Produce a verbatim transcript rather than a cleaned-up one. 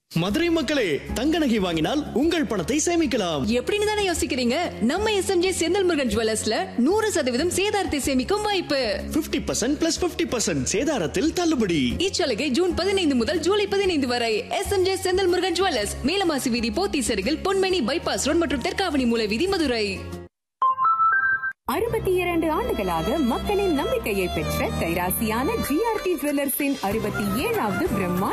மதுரை மக்களே, தங்க நகை வாங்கினால் உங்கள் பணத்தை சேமிக்கலாம். எப்படின்னு தானே யோசிக்கிறீங்க? நம்ம எஸ்எம்ஜே செந்தில் முருகன் ஜுவல்லர்ஸ்ல நூறு சதவீதம் சேதாரத்தை சேமிக்கும் வாய்ப்பு. Fifty percent plus fifty percent சேதாரத்தில் தள்ளுபடி. இச்சலுகை ஜூன் பதினைந்து முதல் ஜூலை பதினைந்து வரை. எஸ்எம்ஜே செந்தில் முருகன் ஜுவல்லர்ஸ், மேலமாசி வீதி, போத்தீஸ் அருகில், பொன்மணி பைபாஸ் ரோட் மற்றும் தெற்காவணி மூல வீதி, மதுரை. அறுபத்தி இரண்டு ஆண்டுகளாக மக்களின் நம்பிக்கையை பெற்ற கைராசியான ஜிஆர்டி ஜுவல்லர்ஸின் அறுபத்தி ஏழாவது பிரம்மா